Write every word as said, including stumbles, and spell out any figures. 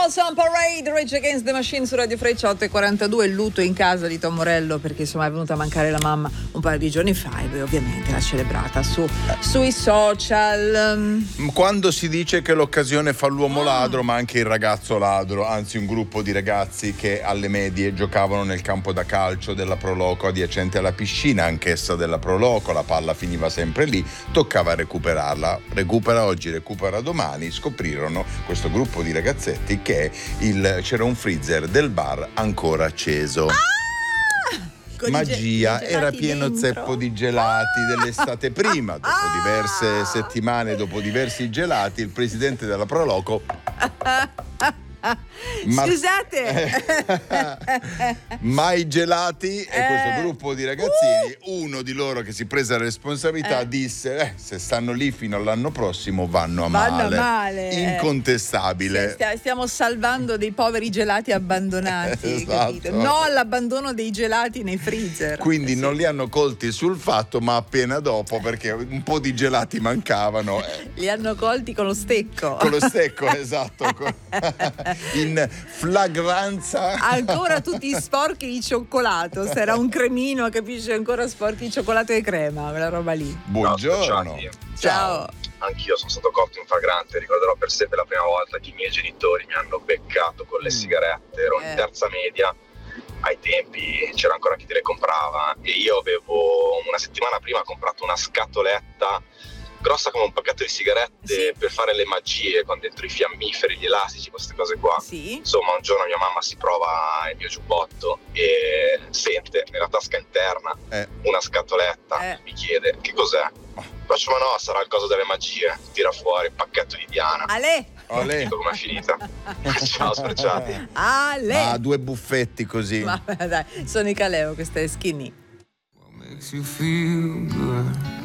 Girls on Parade, Rage Against the Machine su Radio Freccia. Otto e quarantadue, il lutto in casa di Tom Morello perché insomma è venuta a mancare la mamma un paio di giorni fa e lui ovviamente l'ha celebrata su, sui social. Quando si dice che l'occasione fa l'uomo oh. ladro, ma anche il ragazzo ladro, anzi un gruppo di ragazzi che alle medie giocavano nel campo da calcio della Pro Loco adiacente alla piscina, anch'essa della Pro Loco, la palla finiva sempre lì, toccava recuperarla, recupera oggi, recupera domani. Scoprirono questo gruppo di ragazzetti che il, c'era un freezer del bar ancora acceso. Ah! Magia, era pieno dentro. Zeppo di gelati ah! dell'estate prima. Dopo ah! diverse settimane, dopo diversi gelati, il presidente della Pro Loco Ma... Scusate, mai gelati e eh. questo gruppo di ragazzini, uh. uno di loro che si prese la responsabilità eh. disse eh, se stanno lì fino all'anno prossimo vanno a vanno male, male. Incontestabile. Sì, stiamo salvando dei poveri gelati abbandonati. Esatto. No all'abbandono dei gelati nei freezer. Quindi eh, sì. non li hanno colti sul fatto, ma appena dopo, perché un po' di gelati mancavano. Eh. Li hanno colti con lo stecco. Con lo stecco, esatto. In flagranza. Ancora tutti sporchi di cioccolato. Se era un cremino, capisci, ancora sporchi di cioccolato e crema, quella roba lì. Buongiorno. Ciao. Ciao. Anch'io sono stato colto in flagrante, ricorderò per sempre la prima volta che i miei genitori mi hanno beccato con le sigarette. Ero in terza media, ai tempi c'era ancora chi te le comprava e io avevo una settimana prima comprato una scatoletta grossa come un pacchetto di sigarette sì. per fare le magie con dentro i fiammiferi, gli elastici, queste cose qua. Sì. Insomma, un giorno mia mamma si prova il mio giubbotto e sente nella tasca interna eh. una scatoletta, eh. mi chiede che cos'è. Faccio ma no, sarà il coso delle magie. Tira fuori il pacchetto di Diana. Ale! Olè. Com'è finita? Ciao, sfrecciati. Ale! Ah, due buffetti così. Vabbè, dai, sono i Caleo, questa è Skinny. What makes you feel good?